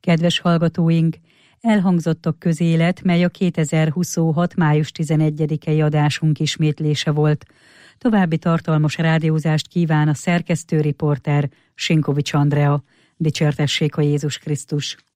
Kedves hallgatóink, elhangzottak közélet, mely a 2026. május 11-i adásunk ismétlése volt. További tartalmas rádiózást kíván a szerkesztő riporter Sinkovics Andrea. Dicsértessék a Jézus Krisztus!